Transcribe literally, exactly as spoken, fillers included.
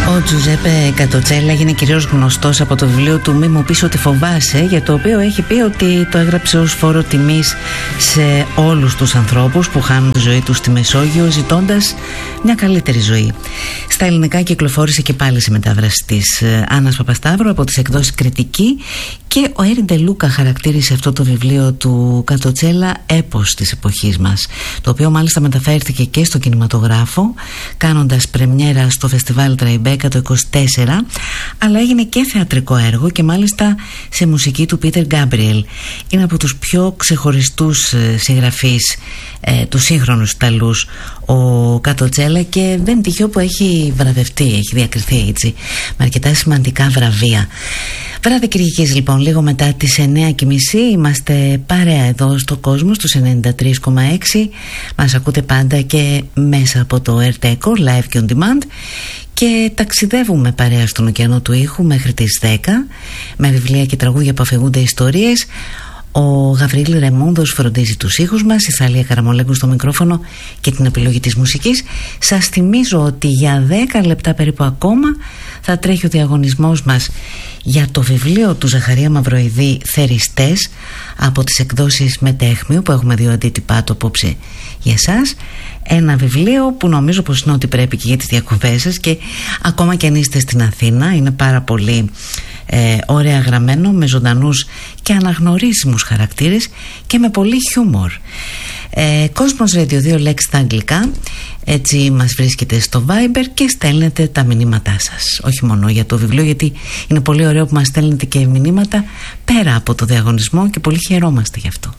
Ο Τζουζέπε Κατοτσέλα έγινε κυρίως γνωστός από το βιβλίο του «Μη μου πεις ότι φοβάσαι», για το οποίο έχει πει ότι το έγραψε ως φόρο τιμής σε όλους τους ανθρώπους που χάνουν τη ζωή τους στη Μεσόγειο ζητώντας μια καλύτερη ζωή. Στα ελληνικά κυκλοφόρησε και πάλι σε μετάφραση της Άννας Παπασταύρου από τις εκδόσεις Κριτική, και ο Έρη Ντελούκα χαρακτήρισε αυτό το βιβλίο του Κατοτσέλα έπος της εποχής μας, το οποίο μάλιστα μεταφέρθηκε και στο κινηματογράφο, κάνοντας πρεμιέρα στο φεστιβάλ Τραϊμπέκα το είκοσι τέσσερα, αλλά έγινε και θεατρικό έργο και μάλιστα σε μουσική του Πίτερ Γκάμπριελ. Είναι από τους πιο ξεχωριστούς συγγραφείς ε, του σύγχρονους Ιταλούς ο Κατοτσέλα, και δεν τυχαίο που έχει βραβευτεί, έχει διακριθεί έτσι με αρκετά σημαντικά βραβεία. Βράδυ Κυριακής λοιπόν, λίγο μετά τις εννιά και μισή, είμαστε παρέα εδώ στο κόσμο στους ενενήντα τρία κόμμα έξι. Μας ακούτε πάντα και μέσα από το Ερτέκο live και on demand, και ταξιδεύουμε παρέα στον ωκεανό του ήχου μέχρι τις δέκα με βιβλία και τραγούδια που αφηγούνται ιστορίες. Ο Γαβρίλη Ρεμούντος φροντίζει τους ήχους μας, η Θαλία Καραμολέγκου στο μικρόφωνο και την επιλογή της μουσικής. Σας θυμίζω ότι για δέκα λεπτά περίπου ακόμα θα τρέχει ο διαγωνισμός μας για το βιβλίο του Ζαχαρία Μαυροειδή «Θεριστές» από τις εκδόσεις Μετέχμιου, που έχουμε δύο αντίτυπά το απόψε για εσάς. Ένα βιβλίο που νομίζω πως είναι ό,τι πρέπει και για τις διακοπές σας, και ακόμα και αν είστε στην Αθήνα είναι πάρα πολύ ε, ωραία γραμμένο, με ζωντανούς και αναγνωρίσιμους χαρακτήρες και με πολύ χιούμορ. ε, Κόσμος Radio, δύο λέξεις στα αγγλικά. Έτσι μας βρίσκεται στο Viber και στέλνετε τα μηνύματά σας, όχι μόνο για το βιβλίο, γιατί είναι πολύ ωραίο που μας στέλνετε και μηνύματα πέρα από το διαγωνισμό και πολύ χαιρόμαστε γι' αυτό.